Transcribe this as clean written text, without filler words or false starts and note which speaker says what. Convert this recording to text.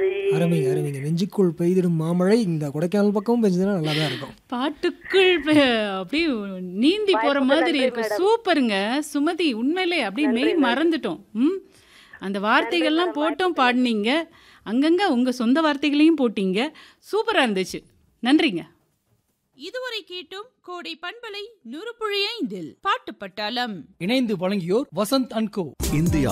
Speaker 1: மாமழை.
Speaker 2: அருமைங்க அருமைங்க. நெஞ்சுக்குள் பெய்திடும் மாமழை இந்த கொடைக்கானல் பக்கமும் பெஞ்சதுன்னா நல்லா தான் இருக்கும்.
Speaker 3: பாட்டுக்குள் அப்படியே நீந்தி போற
Speaker 1: வாய்ப்புக்கு
Speaker 3: மாதிரி
Speaker 1: நன்றி
Speaker 3: இருக்கும்.
Speaker 1: மேடம்.
Speaker 3: சூப்பருங்க சுமதி, உண்மையிலே அப்படியே மெய் மறந்துட்டோம். அந்த வார்த்தைகள்லாம் போட்டும் பாடினீங்க, அங்கங்க உங்க சொந்த வார்த்தைகளையும் போட்டீங்க. சூப்பரா இருந்துச்சு. நன்றிங்க.
Speaker 4: இதுவரை கேட்டும் கோடை பண்பலை 100.5 பாட்டு பட்டாளம்.
Speaker 5: இணைந்து வழங்கியோர் வசந்த் அண்ட் கோ.
Speaker 6: இந்தியா